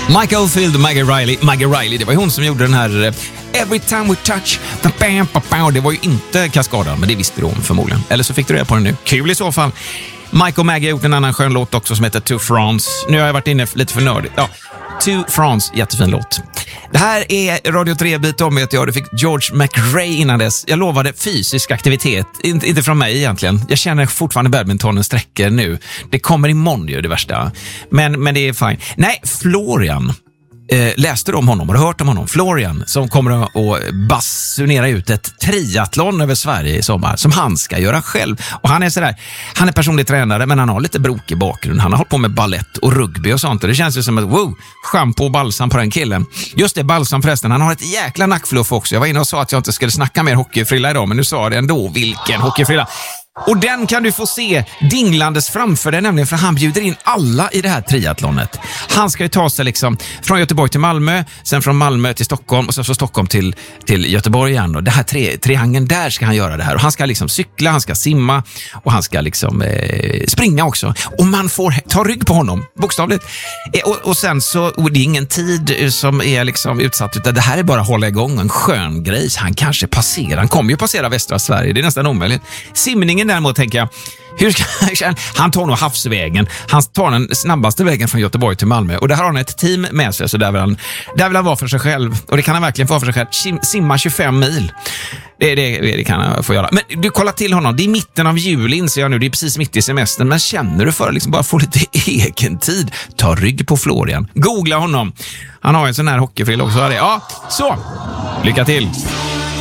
Mike Oldfield och Maggie Riley, det var ju hon som gjorde den här Every time we touch the bam, bam, bam. Det var ju inte Kaskadan, men det visste du om förmodligen. Eller så fick du reda på den nu. Kul i så fall. Mike och Maggie har gjort en annan skön låt också som heter To France. Nu har jag varit inne lite för nördigt. Ja, To France, jättefin låt. Det här är Radio 3-bit om att jag fick George McRae innan dess. Jag lovade fysisk aktivitet, inte från mig egentligen. Jag känner fortfarande badmintonen sträcker nu. Det kommer imorgon ju det värsta. Men det är fine. Nej, Florian. Läste du om honom? Har du hört om honom? Florian som kommer att basunera ut ett triathlon över Sverige i sommar som han ska göra själv. Och han är sådär, han är personlig tränare men han har lite brokig bakgrund. Han har hållit på med ballett och rugby och sånt och det känns ju som ett shampoo och balsam på den killen. Just det, balsam förresten. Han har ett jäkla nackfluff också. Jag var inne och sa att jag inte skulle snacka mer hockeyfrilla idag men nu sa jag det ändå. Vilken hockeyfrilla. Och den kan du få se dinglandes framför dig nämligen för han bjuder in alla i det här triathlonet. Han ska ju ta sig liksom från Göteborg till Malmö, sen från Malmö till Stockholm och sen från Stockholm till Göteborg igen. Och det här triangeln där ska han göra det här. Och han ska liksom cykla, han ska simma och han ska liksom springa också. Och man får ta rygg på honom, bokstavligt. Och sen så, och det är ingen tid som är liksom utsatt utan det här är bara att hålla igång en skön grej. Han kanske passerar, han kommer ju passera västra Sverige, det är nästan omöjligt. Simningen däremot tänker jag, han tar nog havsvägen. Han tar den snabbaste vägen från Göteborg till Malmö. Och där har han ett team med sig. Så där vill han vara för sig själv. Och det kan han verkligen vara för sig själv. Simma 25 mil. Det kan han få göra. Men du, kolla till honom. Det är mitten av juli inser jag nu. Det är precis mitt i semestern. Men känner du för att liksom bara få lite egen tid? Ta rygg på Florian. Googla honom. Han har en sån här hockeyfrill också. Ja, så. Lycka till.